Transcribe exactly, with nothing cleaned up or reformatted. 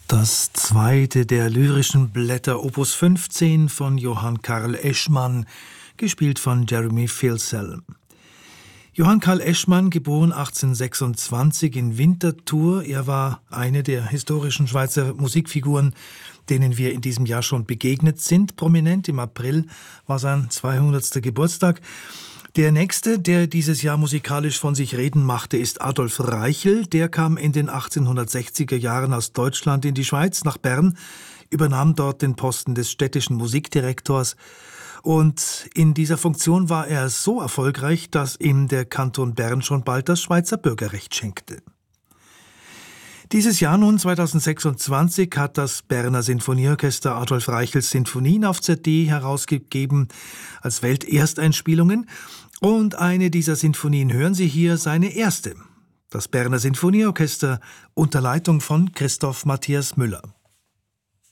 Das zweite der lyrischen Blätter Opus fünfzehn von Johann Karl Eschmann, gespielt von Jeremy Filsell. Johann Karl Eschmann, geboren achtzehnhundertsechsundzwanzig in Winterthur. Er war eine der historischen Schweizer Musikfiguren, denen wir in diesem Jahr schon begegnet sind. Prominent im April war sein zweihundertster Geburtstag. Der nächste, der dieses Jahr musikalisch von sich reden machte, ist Adolf Reichel. Der kam in den achtzehnhundertsechziger Jahren aus Deutschland in die Schweiz, nach Bern, übernahm dort den Posten des städtischen Musikdirektors. Und in dieser Funktion war er so erfolgreich, dass ihm der Kanton Bern schon bald das Schweizer Bürgerrecht schenkte. Dieses Jahr nun, zweitausendsechsundzwanzig, hat das Berner Sinfonieorchester Adolf Reichels Sinfonien auf C D herausgegeben als Weltersteinspielungen. Und eine dieser Sinfonien hören Sie hier, seine erste. Das Berner Sinfonieorchester unter Leitung von Christoph Matthias Müller.